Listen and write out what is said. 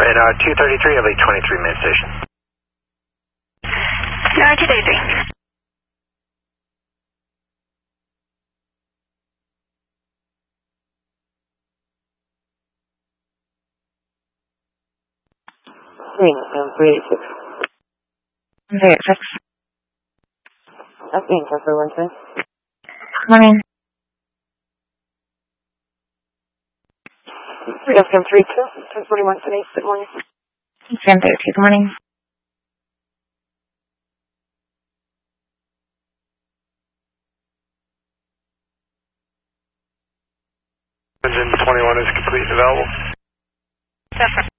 And 233, LA 23 main station. 233. Green, 386. 386. That's being for Wednesday. Morning. FM 32, 1041 today. Good morning. FM 32, good morning. Engine 21 is complete and available. Different.